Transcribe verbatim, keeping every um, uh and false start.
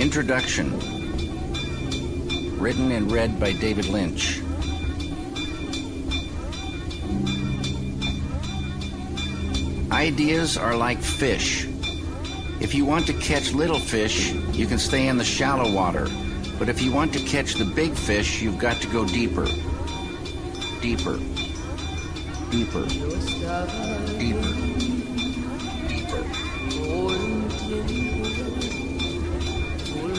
Introduction. Written and read by David Lynch. Ideas are like fish. If you want to catch little fish, you can stay in the shallow water. But if you want to catch the big fish, you've got to go deeper. Deeper. Deeper. Deeper.